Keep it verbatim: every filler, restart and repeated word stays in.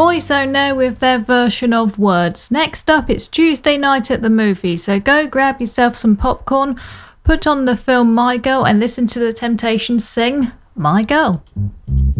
Boyzone now with their version of Words. Next up, it's Tuesday night at the movies, so go grab yourself some popcorn, put on the film My Girl and listen to the Temptations sing My Girl.